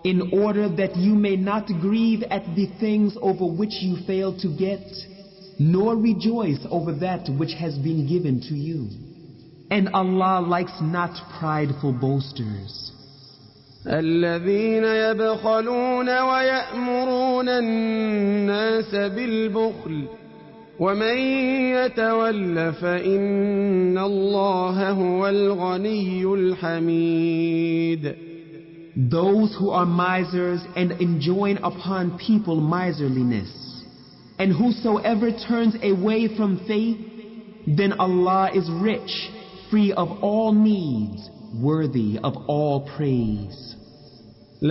in order that you may not grieve at the things over which you fail to get, nor rejoice over that which has been given to you. And Allah likes not prideful boasters. الذين يبخلون ويأمرون الناس بالبخل ومن يتول فإن الله هو الغني الحميد. Those who are misers and enjoin upon people miserliness, and whosoever turns away from faith, then Allah is rich, free of all needs, worthy of all praise.